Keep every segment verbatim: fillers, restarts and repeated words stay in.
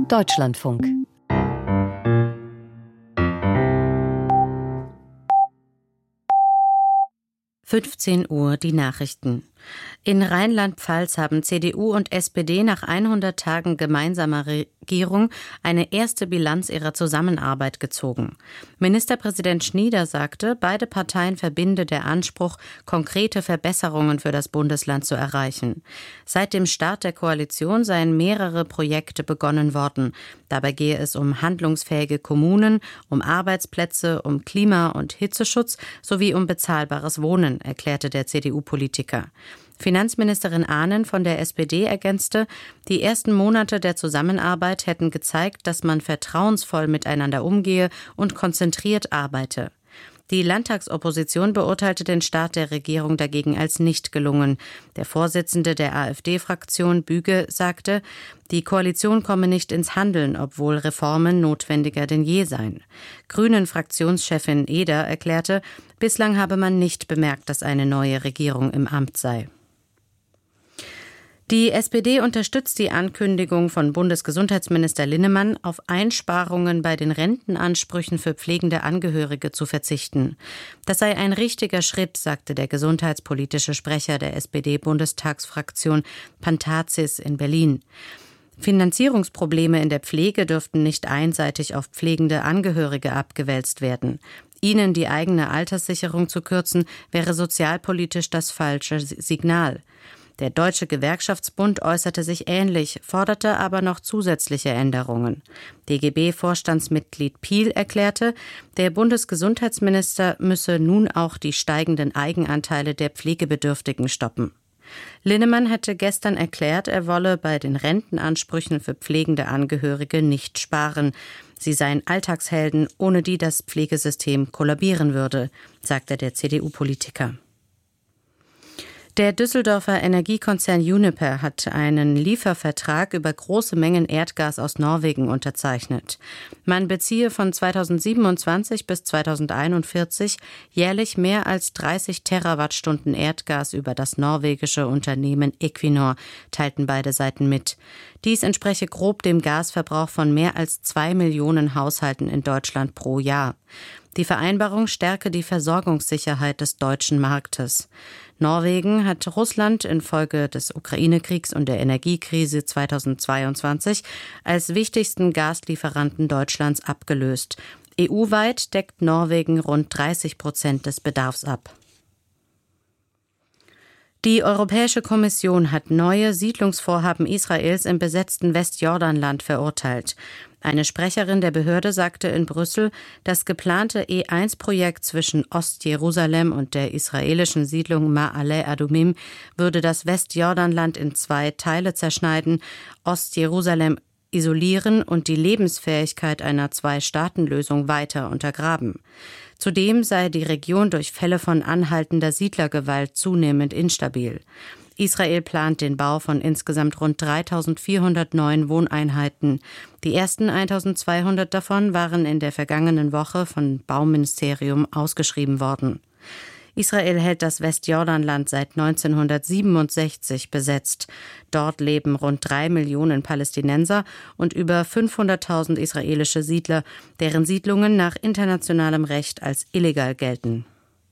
Deutschlandfunk. fünfzehn Uhr die Nachrichten. In Rheinland-Pfalz haben C D U und S P D nach hundert Tagen gemeinsamer Regierung eine erste Bilanz ihrer Zusammenarbeit gezogen. Ministerpräsident Schnieder sagte, beide Parteien verbinde der Anspruch, konkrete Verbesserungen für das Bundesland zu erreichen. Seit dem Start der Koalition seien mehrere Projekte begonnen worden. Dabei gehe es um handlungsfähige Kommunen, um Arbeitsplätze, um Klima- und Hitzeschutz sowie um bezahlbares Wohnen, erklärte der C D U-Politiker. Finanzministerin Ahnen von der S P D ergänzte, die ersten Monate der Zusammenarbeit hätten gezeigt, dass man vertrauensvoll miteinander umgehe und konzentriert arbeite. Die Landtagsopposition beurteilte den Start der Regierung dagegen als nicht gelungen. Der Vorsitzende der AfD-Fraktion, Büge, sagte, die Koalition komme nicht ins Handeln, obwohl Reformen notwendiger denn je seien. Grünen-Fraktionschefin Eder erklärte, bislang habe man nicht bemerkt, dass eine neue Regierung im Amt sei. Die S P D unterstützt die Ankündigung von Bundesgesundheitsminister Linnemann, auf Einsparungen bei den Rentenansprüchen für pflegende Angehörige zu verzichten. Das sei ein richtiger Schritt, sagte der gesundheitspolitische Sprecher der S P D-Bundestagsfraktion Pantazis in Berlin. Finanzierungsprobleme in der Pflege dürften nicht einseitig auf pflegende Angehörige abgewälzt werden. Ihnen die eigene Alterssicherung zu kürzen, wäre sozialpolitisch das falsche Signal. Der Deutsche Gewerkschaftsbund äußerte sich ähnlich, forderte aber noch zusätzliche Änderungen. D G B-Vorstandsmitglied Piel erklärte, der Bundesgesundheitsminister müsse nun auch die steigenden Eigenanteile der Pflegebedürftigen stoppen. Linnemann hatte gestern erklärt, er wolle bei den Rentenansprüchen für pflegende Angehörige nicht sparen. Sie seien Alltagshelden, ohne die das Pflegesystem kollabieren würde, sagte der C D U-Politiker. Der Düsseldorfer Energiekonzern Uniper hat einen Liefervertrag über große Mengen Erdgas aus Norwegen unterzeichnet. Man beziehe von zweitausendsiebenundzwanzig bis zweitausendeinundvierzig jährlich mehr als dreißig Terawattstunden Erdgas über das norwegische Unternehmen Equinor, teilten beide Seiten mit. Dies entspreche grob dem Gasverbrauch von mehr als zwei Millionen Haushalten in Deutschland pro Jahr. Die Vereinbarung stärke die Versorgungssicherheit des deutschen Marktes. Norwegen hat Russland infolge des Ukraine-Kriegs und der Energiekrise zweitausendzweiundzwanzig als wichtigsten Gaslieferanten Deutschlands abgelöst. E U-weit deckt Norwegen rund dreißig Prozent des Bedarfs ab. Die Europäische Kommission hat neue Siedlungsvorhaben Israels im besetzten Westjordanland verurteilt. Eine Sprecherin der Behörde sagte in Brüssel, das geplante E eins Projekt zwischen Ostjerusalem und der israelischen Siedlung Ma'ale Adumim würde das Westjordanland in zwei Teile zerschneiden, Ostjerusalem isolieren und die Lebensfähigkeit einer Zwei-Staaten-Lösung weiter untergraben. Zudem sei die Region durch Fälle von anhaltender Siedlergewalt zunehmend instabil. Israel plant den Bau von insgesamt rund dreitausendvierhundert neuen Wohneinheiten. Die ersten eintausendzweihundert davon waren in der vergangenen Woche vom Bauministerium ausgeschrieben worden. Israel hält das Westjordanland seit neunzehnhundertsiebenundsechzig besetzt. Dort leben rund drei Millionen Palästinenser und über fünfhunderttausend israelische Siedler, deren Siedlungen nach internationalem Recht als illegal gelten.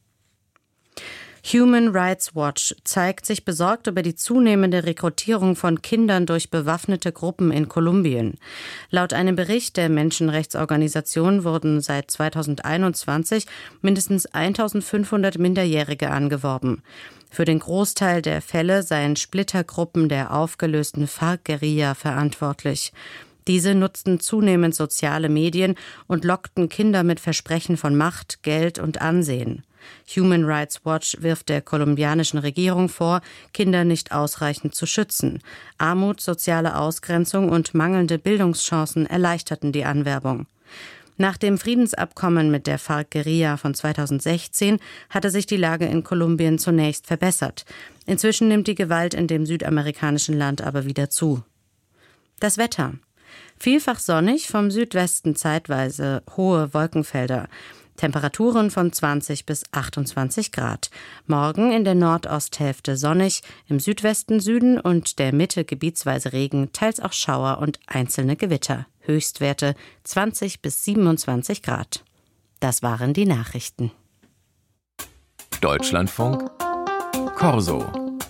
Human Rights Watch zeigt sich besorgt über die zunehmende Rekrutierung von Kindern durch bewaffnete Gruppen in Kolumbien. Laut einem Bericht der Menschenrechtsorganisation wurden seit zweitausendeinundzwanzig mindestens eintausendfünfhundert Minderjährige angeworben. Für den Großteil der Fälle seien Splittergruppen der aufgelösten FARC-Guerilla verantwortlich. Diese nutzten zunehmend soziale Medien und lockten Kinder mit Versprechen von Macht, Geld und Ansehen. Human Rights Watch wirft der kolumbianischen Regierung vor, Kinder nicht ausreichend zu schützen. Armut, soziale Ausgrenzung und mangelnde Bildungschancen erleichterten die Anwerbung. Nach dem Friedensabkommen mit der FARC-Guerilla von zweitausendsechzehn hatte sich die Lage in Kolumbien zunächst verbessert. Inzwischen nimmt die Gewalt in dem südamerikanischen Land aber wieder zu. Das Wetter. Vielfach sonnig, vom Südwesten zeitweise hohe Wolkenfelder. Temperaturen von zwanzig bis achtundzwanzig Grad. Morgen in der Nordosthälfte sonnig, im Südwesten, Süden und der Mitte gebietsweise Regen, teils auch Schauer und einzelne Gewitter. Höchstwerte zwanzig bis siebenundzwanzig Grad. Das waren die Nachrichten. Deutschlandfunk Corso.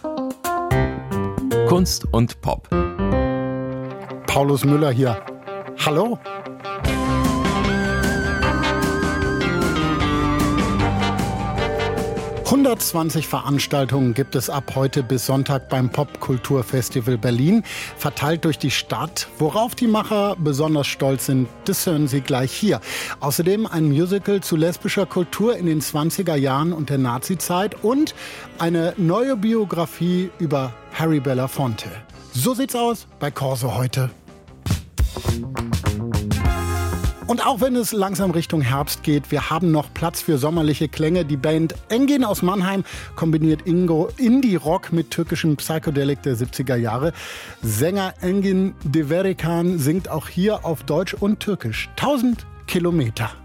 Kunst und Pop. Paulus Müller hier. Hallo. hundertzwanzig Veranstaltungen gibt es ab heute bis Sonntag beim Popkulturfestival Berlin, verteilt durch die Stadt. Worauf die Macher besonders stolz sind, das hören Sie gleich hier. Außerdem ein Musical zu lesbischer Kultur in den zwanziger Jahren und der Nazizeit und eine neue Biografie über Harry Belafonte. So sieht's aus bei Corso heute. Und auch wenn es langsam Richtung Herbst geht, wir haben noch Platz für sommerliche Klänge. Die Band Engin aus Mannheim kombiniert Indie-Rock mit türkischem Psychedelic der siebziger Jahre. Sänger Engin Deverikan singt auch hier auf Deutsch und Türkisch. tausend Kilometer.